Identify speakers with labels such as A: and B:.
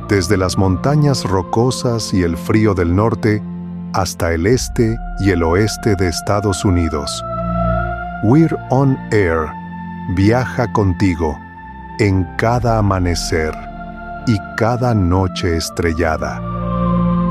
A: desde las montañas rocosas y el frío del norte hasta el este y el oeste de Estados Unidos. We're on Air viaja contigo en cada amanecer y cada noche estrellada.